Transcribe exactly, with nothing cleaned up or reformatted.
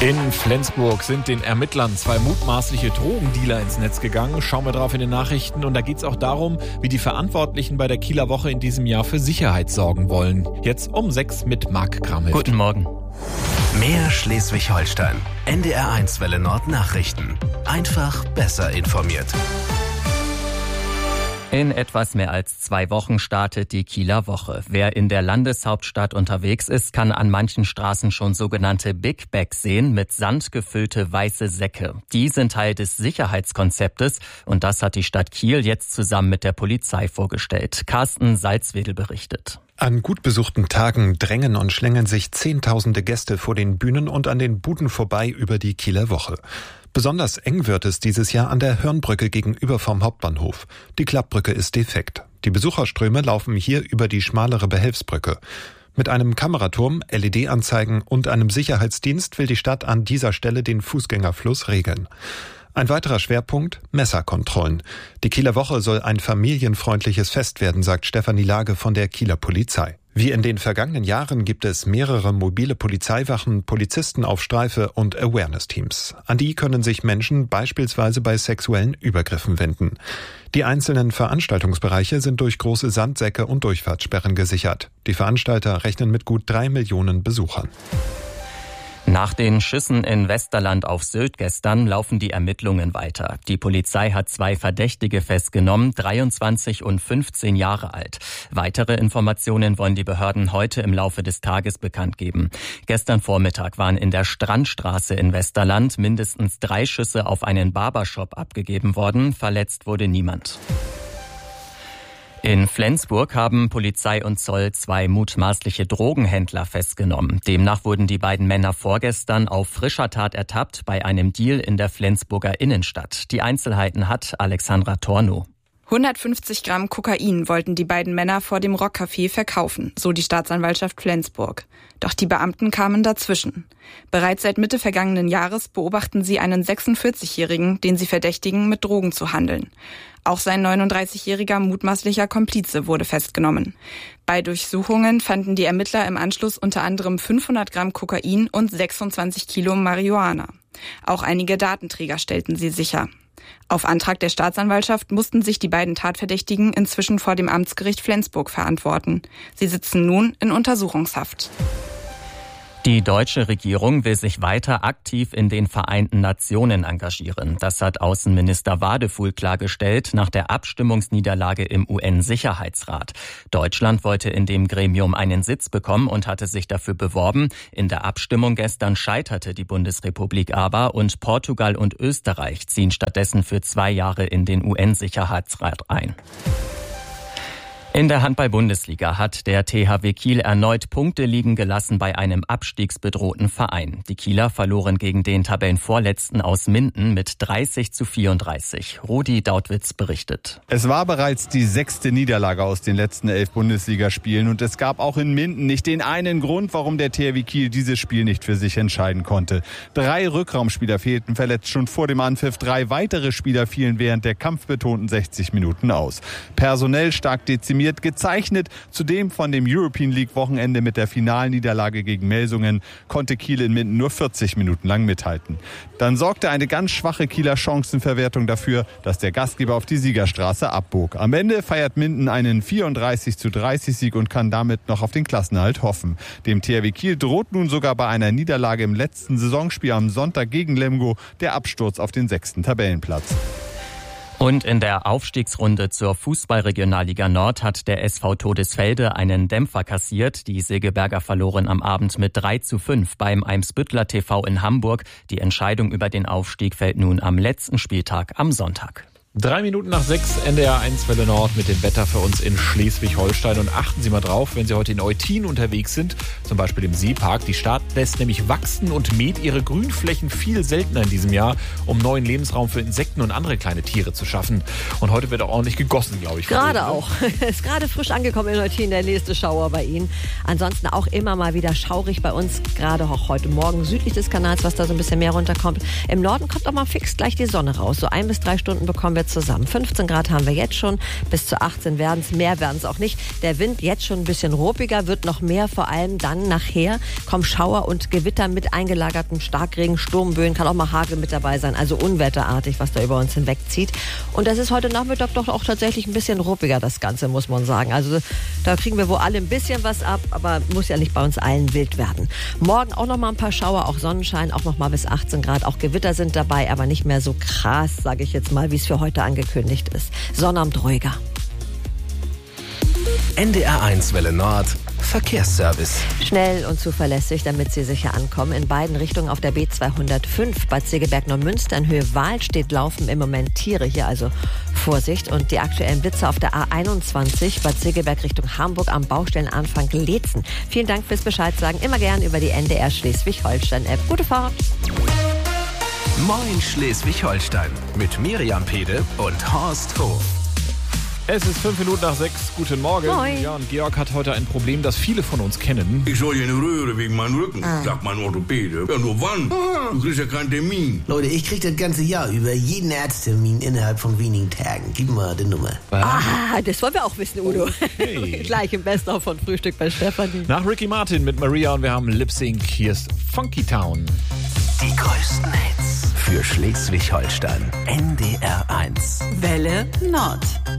In Flensburg sind den Ermittlern zwei mutmaßliche Drogendealer ins Netz gegangen. Schauen wir drauf in den Nachrichten. Und da geht es auch darum, wie die Verantwortlichen bei der Kieler Woche in diesem Jahr für Sicherheit sorgen wollen. Jetzt um sechs mit Marc Kramhöft. Guten Morgen. Mehr Schleswig-Holstein. N D R eins Welle Nord Nachrichten. Einfach besser informiert. In etwas mehr als zwei Wochen startet die Kieler Woche. Wer in der Landeshauptstadt unterwegs ist, kann an manchen Straßen schon sogenannte Big Bags sehen, mit Sand gefüllte weiße Säcke. Die sind Teil des Sicherheitskonzeptes und das hat die Stadt Kiel jetzt zusammen mit der Polizei vorgestellt. Carsten Salzwedel berichtet. An gut besuchten Tagen drängen und schlängeln sich Zehntausende Gäste vor den Bühnen und an den Buden vorbei über die Kieler Woche. Besonders eng wird es dieses Jahr an der Hörnbrücke gegenüber vom Hauptbahnhof. Die Klappbrücke ist defekt. Die Besucherströme laufen hier über die schmalere Behelfsbrücke. Mit einem Kameraturm, L E D-Anzeigen und einem Sicherheitsdienst will die Stadt an dieser Stelle den Fußgängerfluss regeln. Ein weiterer Schwerpunkt: Messerkontrollen. Die Kieler Woche soll ein familienfreundliches Fest werden, sagt Stefanie Lage von der Kieler Polizei. Wie in den vergangenen Jahren gibt es mehrere mobile Polizeiwachen, Polizisten auf Streife und Awareness-Teams. An die können sich Menschen beispielsweise bei sexuellen Übergriffen wenden. Die einzelnen Veranstaltungsbereiche sind durch große Sandsäcke und Durchfahrtssperren gesichert. Die Veranstalter rechnen mit gut drei Millionen Besuchern. Nach den Schüssen in Westerland auf Sylt gestern laufen die Ermittlungen weiter. Die Polizei hat zwei Verdächtige festgenommen, dreiundzwanzig und fünfzehn Jahre alt. Weitere Informationen wollen die Behörden heute im Laufe des Tages bekannt geben. Gestern Vormittag waren in der Strandstraße in Westerland mindestens drei Schüsse auf einen Barbershop abgegeben worden. Verletzt wurde niemand. In Flensburg haben Polizei und Zoll zwei mutmaßliche Drogenhändler festgenommen. Demnach wurden die beiden Männer vorgestern auf frischer Tat ertappt bei einem Deal in der Flensburger Innenstadt. Die Einzelheiten hat Alexandra Tornow. hundertfünfzig Gramm Kokain wollten die beiden Männer vor dem Rockcafé verkaufen, so die Staatsanwaltschaft Flensburg. Doch die Beamten kamen dazwischen. Bereits seit Mitte vergangenen Jahres beobachten sie einen sechsundvierzigjährigen, den sie verdächtigen, mit Drogen zu handeln. Auch sein neununddreißigjähriger mutmaßlicher Komplize wurde festgenommen. Bei Durchsuchungen fanden die Ermittler im Anschluss unter anderem fünfhundert Gramm Kokain und sechsundzwanzig Kilo Marihuana. Auch einige Datenträger stellten sie sicher. Auf Antrag der Staatsanwaltschaft mussten sich die beiden Tatverdächtigen inzwischen vor dem Amtsgericht Flensburg verantworten. Sie sitzen nun in Untersuchungshaft. Die deutsche Regierung will sich weiter aktiv in den Vereinten Nationen engagieren. Das hat Außenminister Wadefuhl klargestellt nach der Abstimmungsniederlage im U N-Sicherheitsrat. Deutschland wollte in dem Gremium einen Sitz bekommen und hatte sich dafür beworben. In der Abstimmung gestern scheiterte die Bundesrepublik aber und Portugal und Österreich ziehen stattdessen für zwei Jahre in den U N-Sicherheitsrat ein. In der Handball-Bundesliga hat der T H W Kiel erneut Punkte liegen gelassen bei einem abstiegsbedrohten Verein. Die Kieler verloren gegen den Tabellenvorletzten aus Minden mit dreißig zu vierunddreißig. Rudi Dautwitz berichtet. Es war bereits die sechste Niederlage aus den letzten elf Bundesligaspielen und es gab auch in Minden nicht den einen Grund, warum der T H W Kiel dieses Spiel nicht für sich entscheiden konnte. Drei Rückraumspieler fehlten verletzt schon vor dem Anpfiff, drei weitere Spieler fielen während der kampfbetonten sechzig Minuten aus. Personell stark dezimiert, gezeichnet. Zudem von dem European League Wochenende mit der Finalniederlage gegen Melsungen konnte Kiel in Minden nur vierzig Minuten lang mithalten. Dann sorgte eine ganz schwache Kieler Chancenverwertung dafür, dass der Gastgeber auf die Siegerstraße abbog. Am Ende feiert Minden einen vierunddreißig zu dreißig Sieg und kann damit noch auf den Klassenerhalt hoffen. Dem T H W Kiel droht nun sogar bei einer Niederlage im letzten Saisonspiel am Sonntag gegen Lemgo der Absturz auf den sechsten Tabellenplatz. Und in der Aufstiegsrunde zur Fußball-Regionalliga Nord hat der S V Todesfelde einen Dämpfer kassiert. Die Segeberger verloren am Abend mit drei zu fünf beim Eimsbüttler T V in Hamburg. Die Entscheidung über den Aufstieg fällt nun am letzten Spieltag am Sonntag. Drei Minuten nach sechs, N D R eins Welle Nord mit dem Wetter für uns in Schleswig-Holstein. Und achten Sie mal drauf, wenn Sie heute in Eutin unterwegs sind, zum Beispiel im Seepark. Die Stadt lässt nämlich wachsen und mäht ihre Grünflächen viel seltener in diesem Jahr, um neuen Lebensraum für Insekten und andere kleine Tiere zu schaffen. Und heute wird auch ordentlich gegossen, glaube ich. Gerade auch. Ist gerade frisch angekommen in Eutin, der nächste Schauer bei Ihnen. Ansonsten auch immer mal wieder schaurig bei uns, gerade auch heute Morgen südlich des Kanals, was da so ein bisschen mehr runterkommt. Im Norden kommt auch mal fix gleich die Sonne raus. So ein bis drei Stunden bekommen wir wir zusammen. fünfzehn Grad haben wir jetzt schon, bis zu achtzehn werden es, mehr werden es auch nicht. Der Wind jetzt schon ein bisschen ruppiger, wird noch mehr, vor allem dann nachher kommen Schauer und Gewitter mit eingelagertem Starkregen, Sturmböen, kann auch mal Hagel mit dabei sein, also unwetterartig, was da über uns hinwegzieht. Und das ist heute Nachmittag doch auch tatsächlich ein bisschen ruppiger, das Ganze, muss man sagen. Also da kriegen wir wohl alle ein bisschen was ab, aber muss ja nicht bei uns allen wild werden. Morgen auch noch mal ein paar Schauer, auch Sonnenschein, auch noch mal bis achtzehn Grad. Auch Gewitter sind dabei, aber nicht mehr so krass, sage ich jetzt mal, wie es für heute angekündigt ist. Sonnabend ruhiger. N D R eins Welle Nord Verkehrsservice. Schnell und zuverlässig, damit Sie sicher ankommen. In beiden Richtungen auf der B zweihundertfünf Bad Segeberg-Neumünster in Höhe Wahl steht Laufen im Moment Tiere hier, also Vorsicht. Und die aktuellen Blitze auf der A einundzwanzig Bad Segeberg Richtung Hamburg am Baustellenanfang Leetzen. Vielen Dank fürs Bescheid sagen. Immer gern über die N D R Schleswig-Holstein-App. Gute Fahrt. Moin Schleswig-Holstein mit Miriam Pede und Horst Hof. Es ist fünf Minuten nach sechs. Guten Morgen. Moin. Ja, und Georg hat heute ein Problem, das viele von uns kennen. Ich soll hier eine Röhre wegen meinem Rücken, Ah. sagt mein Orthopäde. Ja, nur wann? Du kriegst ja keinen Termin. Leute, ich krieg das ganze Jahr über jeden Arzttermin innerhalb von wenigen Tagen. Gib mal die Nummer. Ah, das wollen wir auch wissen, Udo. Hey. Gleich im Best-of von Frühstück bei Stefanie. Nach Ricky Martin mit Maria und wir haben Lip Sync. Hier ist Funky Town. Die größten Hits für Schleswig-Holstein. N D R eins. Welle Nord.